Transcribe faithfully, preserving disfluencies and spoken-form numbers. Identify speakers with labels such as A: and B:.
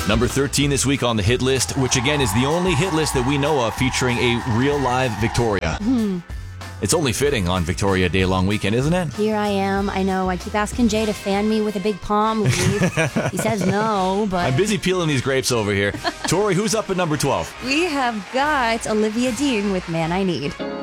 A: Number thirteen this week on the hit list, which again is the only hit list that we know of featuring a real live Victoria.
B: Hmm.
A: It's only fitting on Victoria Day long weekend, isn't it?
B: Here I am. I know. I keep asking Jay to fan me with a big palm leaf. He says no, but...
A: I'm busy peeling these grapes over here. Tori, who's up at number twelve?
B: We have got Olivia Dean with Man I Need.